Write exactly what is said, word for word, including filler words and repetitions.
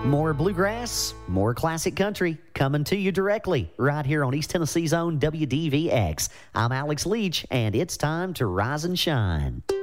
More bluegrass, more classic country, coming to you directly right here on East Tennessee's own W D V X. I'm Alex Leach, and it's time to rise and shine.